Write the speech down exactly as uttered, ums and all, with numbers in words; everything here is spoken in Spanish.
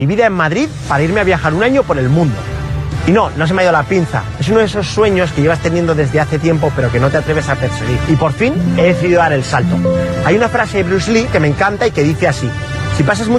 mi vida en Madrid para irme a viajar un año por el mundo. Y no, no se me ha ido la pinza. Es uno de esos sueños que llevas teniendo desde hace tiempo, pero que no te atreves a perseguir. Y por fin he decidido dar el salto. Hay una frase de Bruce Lee que me encanta y que dice así: si pasas mucho